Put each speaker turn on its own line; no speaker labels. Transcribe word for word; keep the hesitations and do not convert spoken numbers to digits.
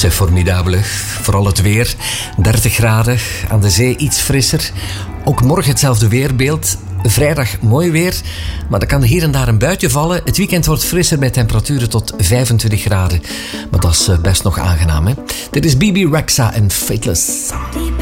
C'est formidabele. Vooral het weer. dertig graden. Aan de zee iets frisser. Ook morgen hetzelfde weerbeeld. Vrijdag mooi weer. Maar er kan hier en daar een buitje vallen. Het weekend wordt frisser met temperaturen tot vijfentwintig graden. Maar dat is best nog aangenaam, hè? Dit is Bebe Rexha en Fateless.